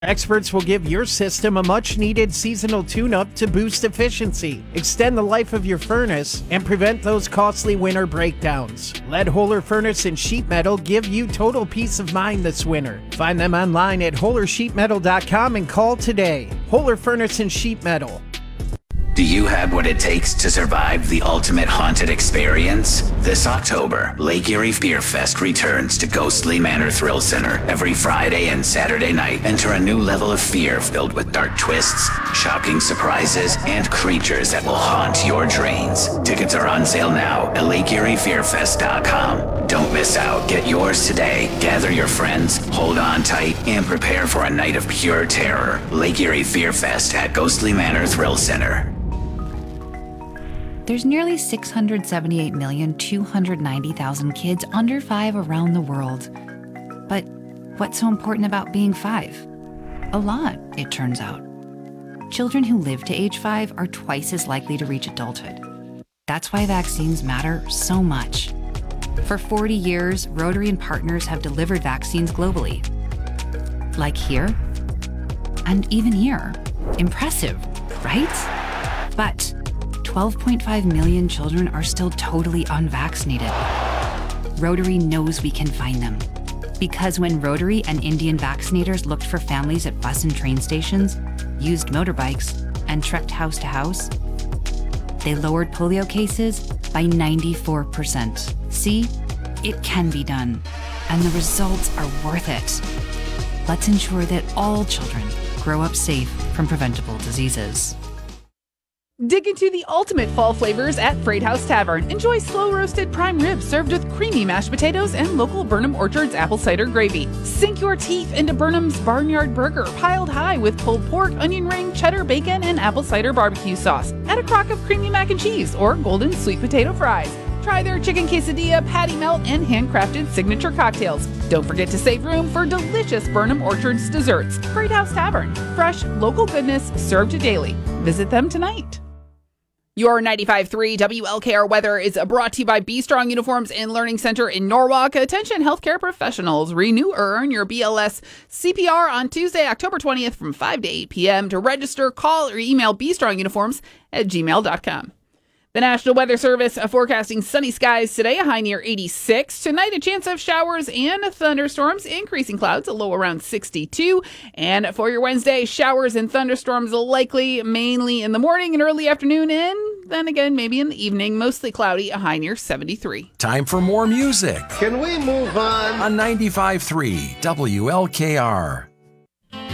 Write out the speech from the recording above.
Experts will give your system a much-needed seasonal tune-up to boost efficiency, extend the life of your furnace, and prevent those costly winter breakdowns. Let Holler Furnace and Sheet Metal give you total peace of mind this winter. Find them online at HollerSheetMetal.com and call today. Holler Furnace and Sheet Metal. Do you have what it takes to survive the ultimate haunted experience? This October, Lake Erie Fear Fest returns to Ghostly Manor Thrill Center every Friday and Saturday night. Enter a new level of fear filled with dark twists, shocking surprises, and creatures that will haunt your dreams. Tickets are on sale now at LakeErieFearFest.com. Don't miss out. Get yours today. Gather your friends, hold on tight, and prepare for a night of pure terror. Lake Erie Fear Fest at Ghostly Manor Thrill Center. There's nearly 678,290,000 kids under 5 around the world. But what's so important about being 5? A lot, it turns out. Children who live to age 5 are twice as likely to reach adulthood. That's why vaccines matter so much. For 40 years, Rotary and partners have delivered vaccines globally. Like here, and even here. Impressive, right? But 12.5 million children are still totally unvaccinated. Rotary knows we can find them. Because when Rotary and Indian vaccinators looked for families at bus and train stations, used motorbikes, and trekked house to house, they lowered polio cases by 94%. See, it can be done, and the results are worth it. Let's ensure that all children grow up safe from preventable diseases. Dig into the ultimate fall flavors at Freight House Tavern. Enjoy slow-roasted prime ribs served with creamy mashed potatoes and local Burnham Orchard's apple cider gravy. Sink your teeth into Burnham's Barnyard Burger, piled high with pulled pork, onion ring, cheddar bacon, and apple cider barbecue sauce. Add a crock of creamy mac and cheese or golden sweet potato fries. Try their chicken quesadilla, patty melt, and handcrafted signature cocktails. Don't forget to save room for delicious Burnham Orchard's desserts. Freight House Tavern. Fresh, local goodness served daily. Visit them tonight. Your 95.3 WLKR weather is brought to you by Be Strong Uniforms and Learning Center in Norwalk. Attention healthcare professionals. Renew or earn your BLS CPR on Tuesday, October 20th from 5 to 8 p.m. To register, call or email bestronmuniforms@gmail.com. The National Weather Service forecasting sunny skies today, a high near 86. Tonight, a chance of showers and thunderstorms, increasing clouds, a low around 62. And for your Wednesday, showers and thunderstorms likely mainly in the morning and early afternoon, and then again maybe in the evening, mostly cloudy, a high near 73. Time for more music. Can we move on? On 95.3 WLKR.